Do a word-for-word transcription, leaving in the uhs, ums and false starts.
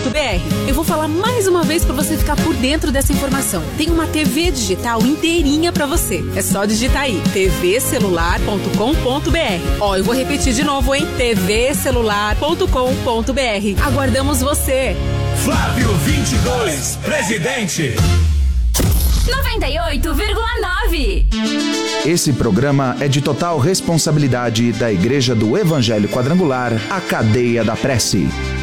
ponto b r. Eu vou falar mais uma vez para você ficar por dentro dessa informação. Tem uma T V digital inteirinha para você. É só digitar aí, t v celular ponto com ponto b r. Ó, eu vou repetir de novo, hein? t v celular ponto com ponto b r. Aguardamos você. Flávio vinte e dois, presidente. noventa e oito vírgula nove. Esse programa é de total responsabilidade da Igreja do Evangelho Quadrangular, a Cadeia da Prece.